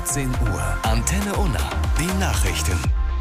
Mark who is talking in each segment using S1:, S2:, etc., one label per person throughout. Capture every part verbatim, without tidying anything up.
S1: achtzehn Uhr. Antenne Unna. Die Nachrichten.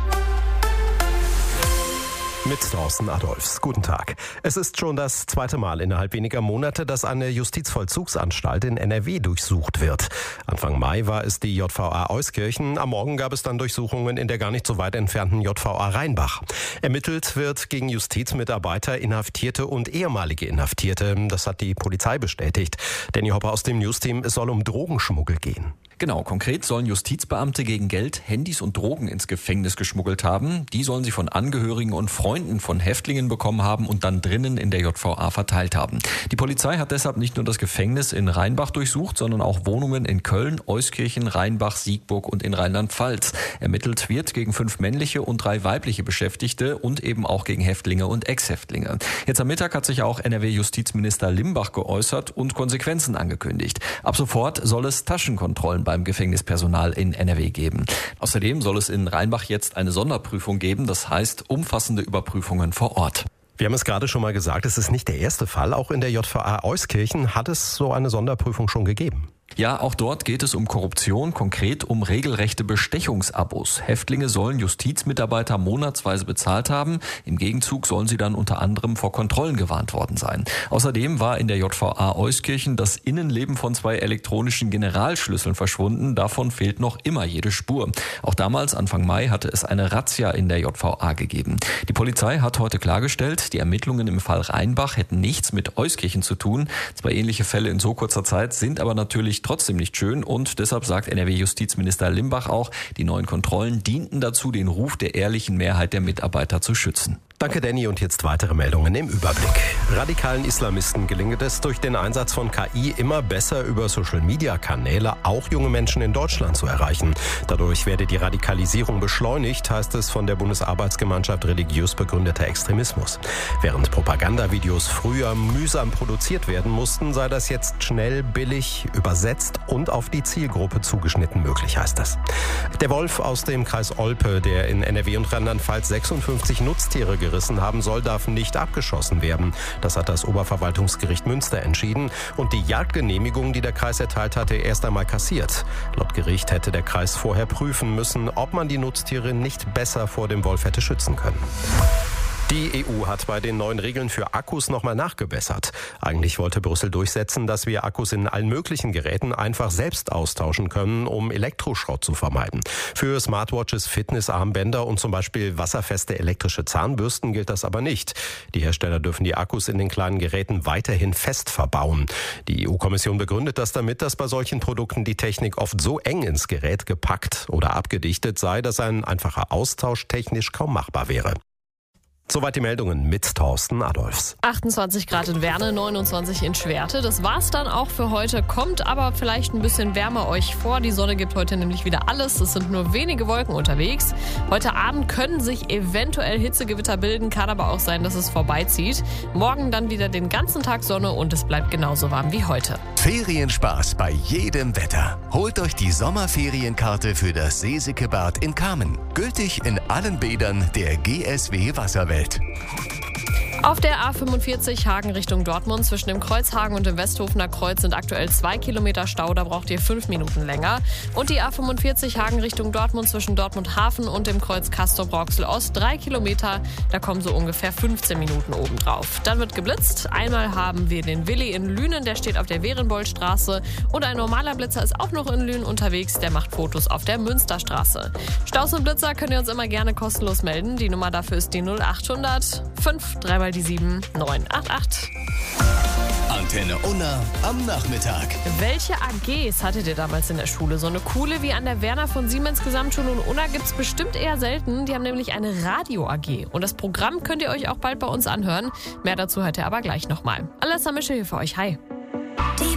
S2: Mit Thorsten Adolfs. Guten Tag. Es ist schon das zweite Mal innerhalb weniger Monate, dass eine Justizvollzugsanstalt in N R W durchsucht wird. Anfang Mai war es die J V A Euskirchen. Am Morgen gab es dann Durchsuchungen in der gar nicht so weit entfernten J V A Rheinbach. Ermittelt wird gegen Justizmitarbeiter, Inhaftierte und ehemalige Inhaftierte. Das hat die Polizei bestätigt. Danny Hopper aus dem Newsteam, es soll um Drogenschmuggel gehen.
S3: Genau, konkret sollen Justizbeamte gegen Geld Handys und Drogen ins Gefängnis geschmuggelt haben. Die sollen sie von Angehörigen und Freunden von Häftlingen bekommen haben und dann drinnen in der J V A verteilt haben. Die Polizei hat deshalb nicht nur das Gefängnis in Rheinbach durchsucht, sondern auch Wohnungen in Köln, Euskirchen, Rheinbach, Siegburg und in Rheinland-Pfalz. Ermittelt wird gegen fünf männliche und drei weibliche Beschäftigte und eben auch gegen Häftlinge und Ex-Häftlinge. Jetzt am Mittag hat sich auch N R W-Justizminister Limbach geäußert und Konsequenzen angekündigt. Ab sofort soll es Taschenkontrollen beim Gefängnispersonal in N R W geben. Außerdem soll es in Rheinbach jetzt eine Sonderprüfung geben, das heißt umfassende Überprüfungen vor Ort.
S2: Wir haben es gerade schon mal gesagt, es ist nicht der erste Fall. Auch in der J V A Euskirchen hat es so eine Sonderprüfung schon gegeben.
S3: Ja, auch dort geht es um Korruption, konkret um regelrechte Bestechungsabos. Häftlinge sollen Justizmitarbeiter monatsweise bezahlt haben. Im Gegenzug sollen sie dann unter anderem vor Kontrollen gewarnt worden sein. Außerdem war in der J V A Euskirchen das Innenleben von zwei elektronischen Generalschlüsseln verschwunden. Davon fehlt noch immer jede Spur. Auch damals, Anfang Mai, hatte es eine Razzia in der J V A gegeben. Die Polizei hat heute klargestellt, die Ermittlungen im Fall Rheinbach hätten nichts mit Euskirchen zu tun. Zwei ähnliche Fälle in so kurzer Zeit sind aber natürlich trotzdem nicht schön und deshalb sagt N R W-Justizminister Limbach auch, die neuen Kontrollen dienten dazu, den Ruf der ehrlichen Mehrheit der Mitarbeiter zu schützen.
S2: Danke, Danny. Und jetzt weitere Meldungen im Überblick. Radikalen Islamisten gelingt es durch den Einsatz von K I immer besser über Social-Media-Kanäle auch junge Menschen in Deutschland zu erreichen. Dadurch werde die Radikalisierung beschleunigt, heißt es von der Bundesarbeitsgemeinschaft religiös begründeter Extremismus. Während Propagandavideos früher mühsam produziert werden mussten, sei das jetzt schnell, billig, übersetzt und auf die Zielgruppe zugeschnitten möglich, heißt es. Der Wolf aus dem Kreis Olpe, der in N R W und Rheinland-Pfalz sechsundfünfzig Nutztiere gerissen haben soll, darf nicht abgeschossen werden. Das hat das Oberverwaltungsgericht Münster entschieden und die Jagdgenehmigung, die der Kreis erteilt hatte, erst einmal kassiert. Laut Gericht hätte der Kreis vorher prüfen müssen, ob man die Nutztiere nicht besser vor dem Wolf hätte schützen können. Die E U hat bei den neuen Regeln für Akkus nochmal nachgebessert. Eigentlich wollte Brüssel durchsetzen, dass wir Akkus in allen möglichen Geräten einfach selbst austauschen können, um Elektroschrott zu vermeiden. Für Smartwatches, Fitnessarmbänder und zum Beispiel wasserfeste elektrische Zahnbürsten gilt das aber nicht. Die Hersteller dürfen die Akkus in den kleinen Geräten weiterhin fest verbauen. Die E U-Kommission begründet das damit, dass bei solchen Produkten die Technik oft so eng ins Gerät gepackt oder abgedichtet sei, dass ein einfacher Austausch technisch kaum machbar wäre. Soweit die Meldungen mit Thorsten Adolfs.
S4: achtundzwanzig Grad in Werne, neunundzwanzig in Schwerte. Das war's dann auch für heute. Kommt aber vielleicht ein bisschen wärmer euch vor. Die Sonne gibt heute nämlich wieder alles. Es sind nur wenige Wolken unterwegs. Heute Abend können sich eventuell Hitzegewitter bilden. Kann aber auch sein, dass es vorbeizieht. Morgen dann wieder den ganzen Tag Sonne und es bleibt genauso warm wie heute.
S1: Ferienspaß bei jedem Wetter. Holt euch die Sommerferienkarte für das Seesikebad in Kamen. Gültig in allen Bädern der G S W Wasserwelt.
S4: Auf der A fünfundvierzig Hagen Richtung Dortmund zwischen dem Kreuzhagen und dem Westhofener Kreuz sind aktuell zwei Kilometer Stau, da braucht ihr fünf Minuten länger. Und die A fünfundvierzig Hagen Richtung Dortmund zwischen Dortmund Hafen und dem Kreuz Castor-Brauxel Ost drei Kilometer, da kommen so ungefähr fünfzehn Minuten obendrauf. Dann wird geblitzt. Einmal haben wir den Willi in Lünen, der steht auf der Werenboldstraße und ein normaler Blitzer ist auch noch in Lünen unterwegs, der macht Fotos auf der Münsterstraße. Staus und Blitzer könnt ihr uns immer gerne kostenlos melden. Die Nummer dafür ist die null achthundert fünf dreimal die sieben neun acht acht.
S1: Antenne Unna am Nachmittag.
S4: Welche A Gs hattet ihr damals in der Schule? So eine coole wie an der Werner von Siemens Gesamtschule und Unna gibt's bestimmt eher selten. Die haben nämlich eine Radio-A G. Und das Programm könnt ihr euch auch bald bei uns anhören. Mehr dazu hört ihr aber gleich nochmal. Alessa Mische hier für euch. Hi.